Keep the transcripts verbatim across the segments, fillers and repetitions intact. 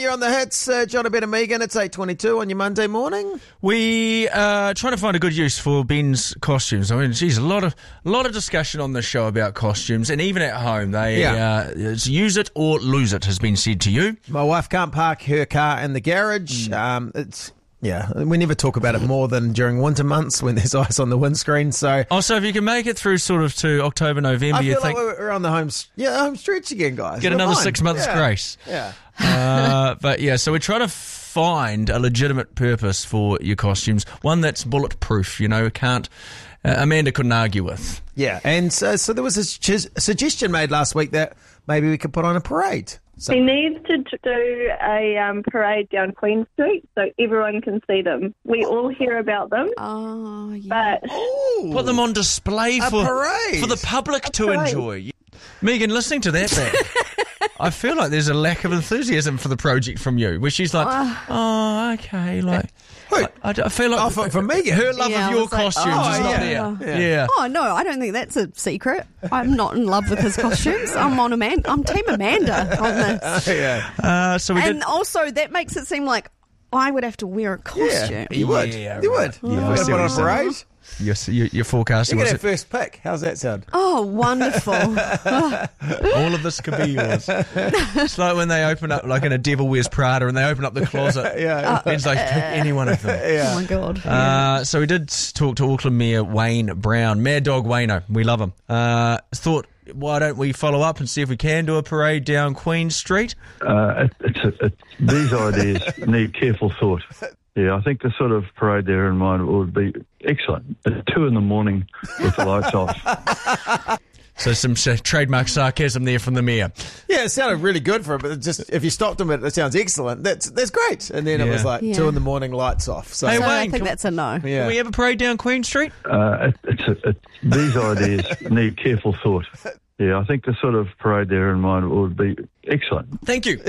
You're on the hits, uh, John Abed and Megan. It's eight twenty-two on your Monday morning. We are trying to find a good use for Ben's costumes. I mean, geez, a lot of a lot of discussion on this show about costumes, and even at home, they Yeah. uh, it's use it or lose it has been said to you. My wife can't park her car in the garage. Mm. Um, it's yeah, we never talk about it more than during winter months when there's ice on the windscreen. So Also, if you can make it through sort of to October, November, I you feel think like we're on the home, yeah, home stretch again, guys. get We're another fine. six months yeah. grace. Yeah. Uh, but yeah, so we're trying to find a legitimate purpose for your costumes, one that's bulletproof. You know, can't uh, Amanda couldn't argue with. Yeah, and so, so there was a su- suggestion made last week that maybe we could put on a parade. So, He needs to t- do a um, parade down Queen Street so everyone can see them. We all hear about them, Oh, yeah. but Ooh. Put them on display A for parade. for the public to parade. enjoy. Megan, listening to that, bit, I feel like there's a lack of enthusiasm for the project from you, where she's like, "Oh, okay," like. Who? I, I feel like Oh, for, for Megan. her love Yeah, of I your was like, costumes oh, is not yeah. there. Yeah. Yeah. Oh, no, I don't think that's a secret. I'm not in love with his costumes. I'm on Amanda. I'm Team Amanda on this. yeah. Uh, so we And did. also, that makes it seem like I would have to wear a costume. Yeah, you would. Yeah, you right. would. Yeah, You I would see put what on a you're saying. parade. Your, your, your forecasting. You Was get it? our first pick. How's that sound? Oh, wonderful. All of this could be yours. It's like when they open up, like in a Devil Wears Prada, and they open up the closet. Yeah. It's like, pick any one of them. Oh, my God. Uh, so we did talk to Auckland Mayor Wayne Brown, Mad Dog Wayno. We love him. Uh, thought, why don't we follow up and see if we can do a parade down Queen Street? Uh, it, it's a, it, these ideas need careful thought. Yeah, I think the sort of parade there in mind would be excellent. At two in the morning with the lights off. So some sh- trademark sarcasm there from the mayor. Yeah, it sounded really good for it, but it just if you stopped him, it, it sounds excellent. That's that's great. And then it Yeah. was like Yeah. two in the morning, lights off. So Hey, So I Wayne, think can- that's a no. yeah, Can we have a parade down Queen Street? Uh, it, it's a, it, these ideas need careful thought. Yeah, I think the sort of parade there in mind would be excellent. Thank you.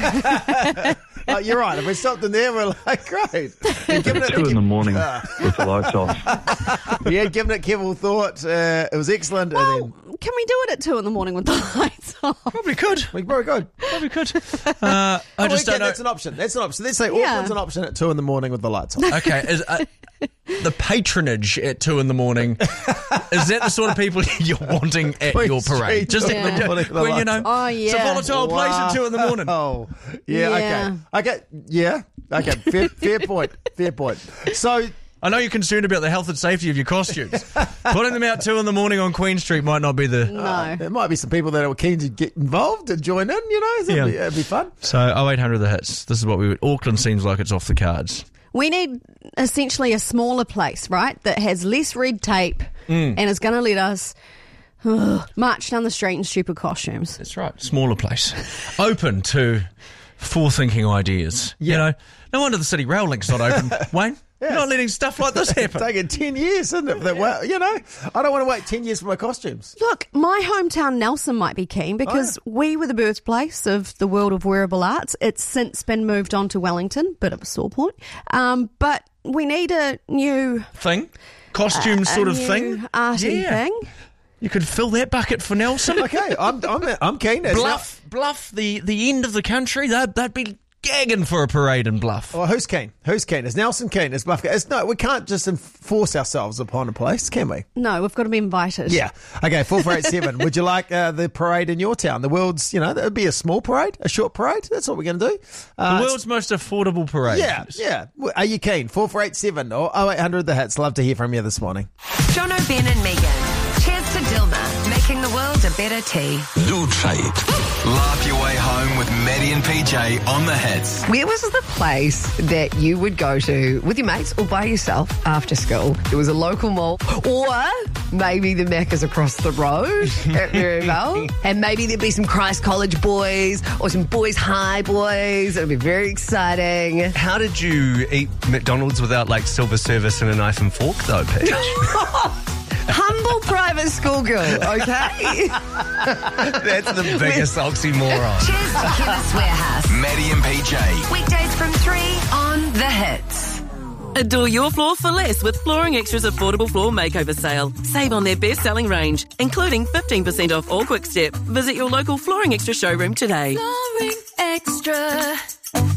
oh, you're right. If we stopped him there, we're like, great. And given it, Two in the morning with the lights off. yeah, giving it careful thought. Uh, it was excellent. Well, and then can we do it at two in the morning with the lights off? Probably could. we very good. Probably could. Uh, I Oh, just okay, don't know. that's an option. That's an option. Let's say Yeah. Auckland's an option at two in the morning with the lights on. Okay, is, uh, the patronage at two in the morning, is that the sort of people you're wanting at Queen your Street, parade? Just two in the at the, morning with the when you know, lights Oh, it's a yeah. volatile place at two in the morning. Oh, yeah, Yeah. okay. Okay, yeah, okay. Fair, fair point. Fair point. So, I know you're concerned about the health and safety of your costumes. Putting them out two in the morning on Queen Street might not be the... No. there might be some people that are keen to get involved and join in, you know? So Yeah. it'd, be, it'd be fun. So oh eight hundred the hits. This is what we would... Auckland seems like it's off the cards. We need essentially a smaller place, right, that has less red tape Mm. and is going to let us ugh, march down the street in stupid costumes. That's right. Smaller place. Open to forethinking ideas. You know, no wonder the City Rail Link's not open, Wayne. You're not letting stuff like this happen. Taking ten years, isn't it? That, well, you know, I don't want to wait ten years for my costumes. Look, my hometown Nelson might be keen because we were the birthplace of the world of wearable arts. It's since been moved on to Wellington, bit of a sore point. Um, but we need a new Thing. Costume a sort of new thing. arty Yeah. thing. You could fill that bucket for Nelson. Okay, I'm I'm I'm keen. It's Bluff, Bluff, the, the end of the country, they'd, they'd be gagging for a parade in Bluff. Not, well, who's keen? Who's keen? Is Nelson keen? Is Bluff keen? It's, no, we can't just enforce ourselves upon a place, can we? No, we've got to be invited. Yeah. Okay, four four eight seven. Would you like uh, the parade in your town? The world's, you know, that would be a small parade, a short parade. That's what we're going to do. Uh, The world's most affordable parade. Yeah, yeah. Are you keen? four four eight seven or oh eight hundred the hits. Love to hear from you this morning. John O'Ben and Megan. Cheers to Dilma, making the world a better tea. Do try it. Laugh your way home with Maddie and P J on the hits. Where was the place that you would go to with your mates or by yourself after school? It was a local mall, or maybe the Macca's across the road at Maryvale, and maybe there'd be some Christ College boys or some Boys High boys. It would be very exciting. How did you eat McDonald's without like silver service and a knife and fork though, Paige? Humble private school girl, okay? That's the biggest oxymoron. Cheers to Chemist Warehouse. Maddie and P J. Weekdays from three on The Hits. Adore your floor for less with Flooring Extra's affordable floor makeover sale. Save on their best-selling range, including fifteen percent off all Quick Step. Visit your local Flooring Extra showroom today. Flooring Extra.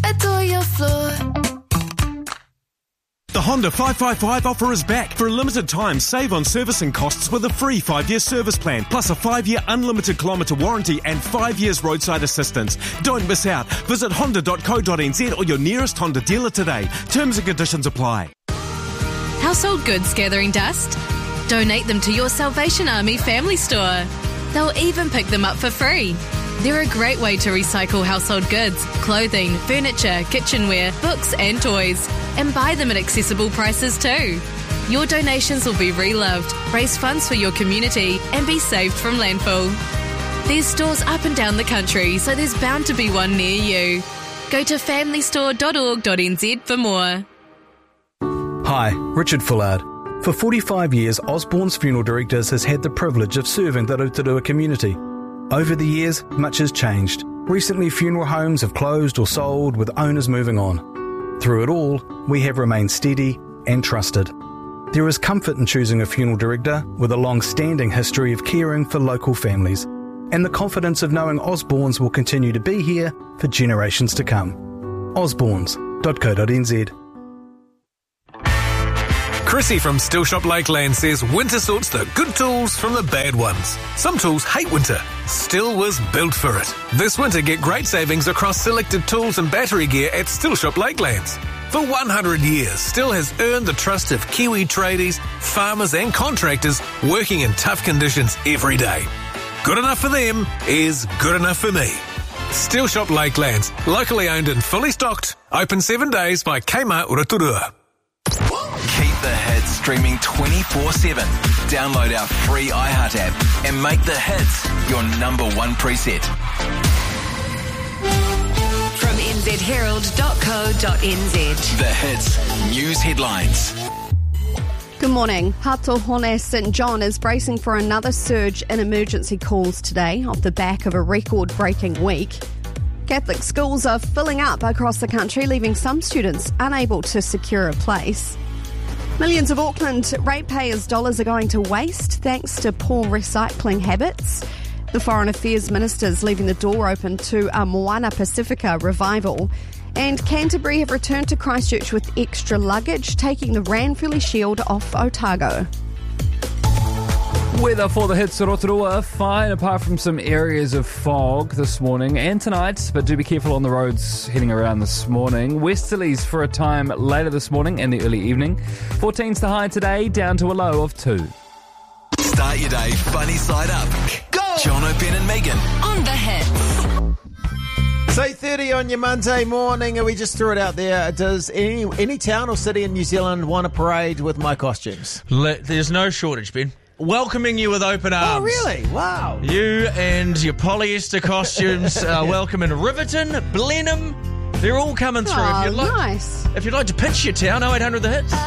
Honda five five five offer is back. For a limited time, save on servicing costs with a free five-year service plan, plus a five-year unlimited kilometre warranty and five years roadside assistance. Don't miss out. Visit honda dot co dot n z or your nearest Honda dealer today. Terms and conditions apply. Household goods gathering dust? Donate them to your Salvation Army family store. They'll even pick them up for free. They're a great way to recycle household goods, clothing, furniture, kitchenware, books and toys, and buy them at accessible prices too. Your donations will be re-loved, raise funds for your community, and be saved from landfill. There's stores up and down the country, so there's bound to be one near you. Go to family store dot org dot n z for more. Hi, Richard Fullard. For forty-five years, Osborne's Funeral Directors has had the privilege of serving the Rotorua community. Over the years, much has changed. Recently, funeral homes have closed or sold, with owners moving on. Through it all, we have remained steady and trusted. There is comfort in choosing a funeral director with a long-standing history of caring for local families, and the confidence of knowing Osborne's will continue to be here for generations to come. osbornes dot co dot n z. Chrissy from Still Shop Lakeland says winter sorts the good tools from the bad ones. Some tools hate winter. Still was built for it. This winter, get great savings across selected tools and battery gear at Still Shop Lakelands. For one hundred years, Still has earned the trust of Kiwi tradies, farmers and contractors working in tough conditions every day. Good enough for them is good enough for me. Still Shop Lakelands, locally owned and fully stocked. Open seven days by Kmart Rotorua. Keep the hits streaming twenty-four seven. Download our free iHeart app and make the hits your number one preset. From n z herald dot co dot n z. The hits news headlines. Good morning. Hatohone Saint John is bracing for another surge in emergency calls today off the back of a record-breaking week. Catholic schools are filling up across the country, leaving some students unable to secure a place. Millions of Auckland ratepayers' dollars are going to waste thanks to poor recycling habits. The Foreign Affairs Minister's leaving the door open to a Moana Pacifica revival. And Canterbury have returned to Christchurch with extra luggage, taking the Ranfurly Shield off Otago. Weather for the hits Rotorua, fine apart from some areas of fog this morning and tonight, but do be careful on the roads heading around this morning. Westerlies for a time later this morning and the early evening. fourteen's the high today, down to a low of two. Start your day funny side up. Go! Jono, Ben and Megan. On the hits. It's eight thirty on your Monday morning, and we just threw it out there. Does any any town or city in New Zealand want a parade with my costumes? Le- there's no shortage, Ben. Welcoming you with open arms. Oh, really? Wow. You and your polyester costumes are welcome in Riverton, Blenheim. They're all coming through. Oh, if you'd like, nice. If you'd like to pitch your town, oh eight hundred the hits.